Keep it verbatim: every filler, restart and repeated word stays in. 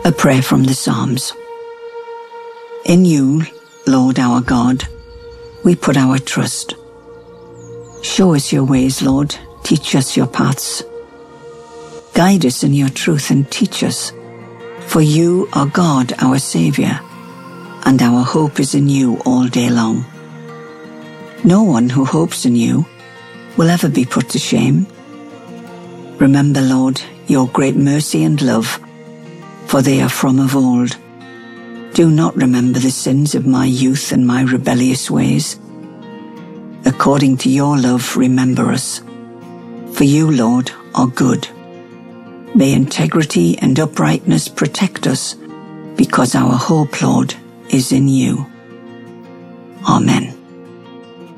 A prayer from the Psalms. In you, Lord our God, we put our trust. Show us your ways, Lord. Teach us your paths. Guide us in your truth and teach us. For you are God, our Saviour, and our hope is in you all day long. No one who hopes in you will ever be put to shame. Remember, Lord, your great mercy and love, for they are from of old. Do not remember the sins of my youth and my rebellious ways. According to your love, remember us. For you, Lord, are good. May integrity and uprightness protect us, because our hope, Lord, is in you. Amen.